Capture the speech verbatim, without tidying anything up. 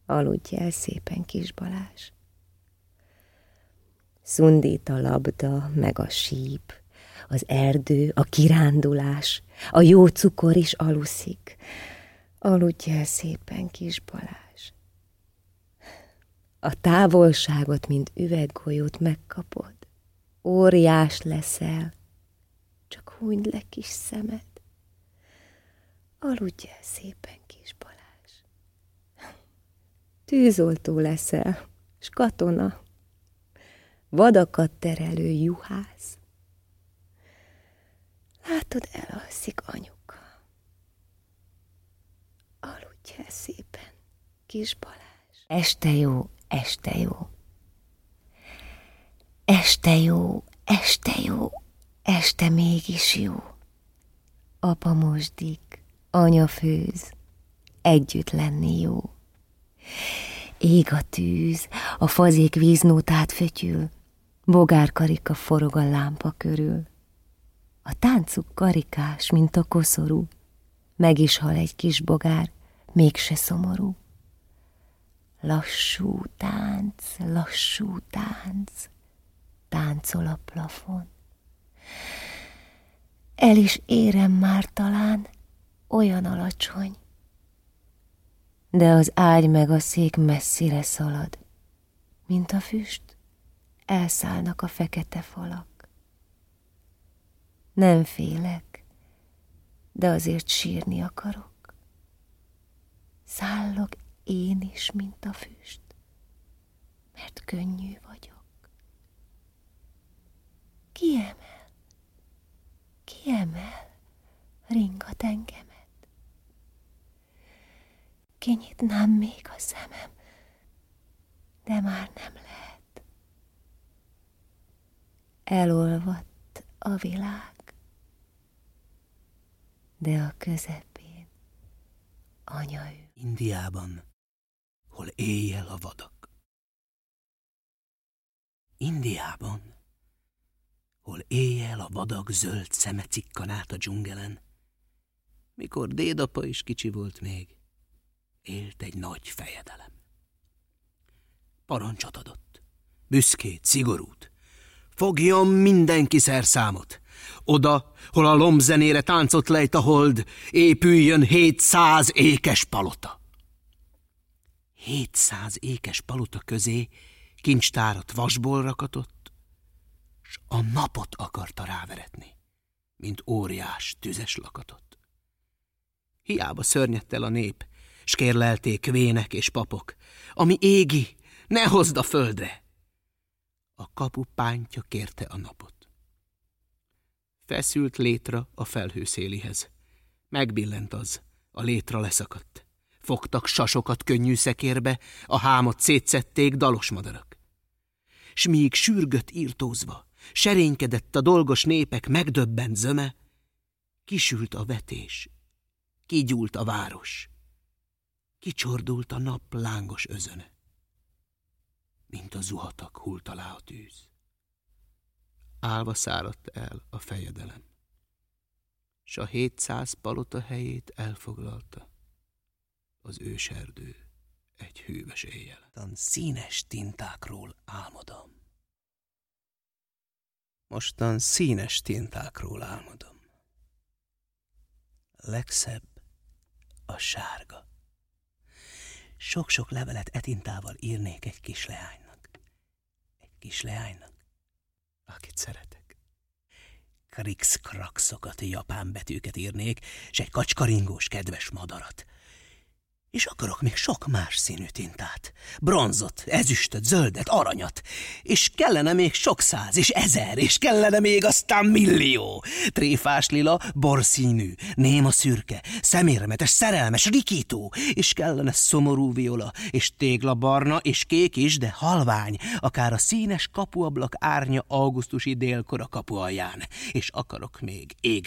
Aludj el szépen, kis Balázs. Szundít a labda, meg a síp, az erdő, a kirándulás, a jó cukor is aluszik. Aludj el szépen, kis Balázs. A távolságot, mint üveggolyót megkapod. Óriás leszel, csak hunyd le kis szemed. Aludj el szépen, kis Balázs. Tűzoltó leszel, s katona, vadakat terelő juhász. Látod, elalszik anyuka. Aludj el szépen, kis Balázs. Este jó, este jó. Este jó, este jó, este mégis jó. Apa mosdik, anya főz, együtt lenni jó. Ég a tűz, a fazék víznótát fötyül, bogárkarika forog a lámpa körül. A táncuk karikás, mint a koszorú, meg is hal egy kis bogár, mégse szomorú. Lassú tánc, lassú tánc, táncol a plafon. El is érem már talán, olyan alacsony, de az ágy meg a szék messzire szalad, mint a füst, elszállnak a fekete falak. Nem félek, de azért sírni akarok. Szállok én is, mint a füst, mert könnyű vagyok. Kiemel, kiemel, ringat engemet. Kinyitnám még a szemem, de már nem lehet. Elolvadt a világ, de a közepén anya ő. Indiában, hol éjjel a vadak. Indiában, hol éjjel a vadak zöld szeme cikkan át a dzsungelen, mikor dédapa is kicsi volt még, élt egy nagy fejedelem. Parancsot adott, büszkét, szigorút, fogjon mindenki szerszámot. Oda, hol a lombzenére táncot lejt a hold, épüljön hétszáz ékes palota. Hétszáz ékes palota közé kincstárat vasból rakatott, s a napot akarta ráveretni, mint óriás tüzes lakatot. Hiába szörnyedt el a nép, s kérlelték vének és papok, ami égi, ne hozd a földre. A kapu pántja kérte a napot. Feszült létra a felhőszélihez. Megbillent az, a létra leszakadt. Fogtak sasokat könnyű szekérbe, a hámot szétszették dalos madarak. S míg sürgött írtózva, serénykedett a dolgos népek megdöbbent zöme, kisült a vetés, kigyúlt a város, kicsordult a nap lángos özöne, mint a zuhatag hult alá a tűz. Álva száradt el a fejedelem, s a hétszáz palota helyét elfoglalta az őserdő egy hűvös éjjel. Mostan színes tintákról álmodom. Mostan színes tintákról álmodom. Legszebb a sárga. Sok-sok levelet etintával írnék egy kis leánynak. Egy kis leánynak, akit szeretek. Krix-kraxokat, japán betűket írnék, s egy kacskaringós kedves madarat. És akarok még sok más színű tintát. Bronzot, ezüstöt, zöldet, aranyat. És kellene még sok száz, és ezer, és kellene még aztán millió. Tréfás lila, borszínű, néma szürke, szemérmetes, szerelmes, rikító. És kellene szomorú viola, és téglabarna, és kék is, de halvány. Akár a színes kapuablak árnya augusztusi délkor a kapu alján. És akarok még ég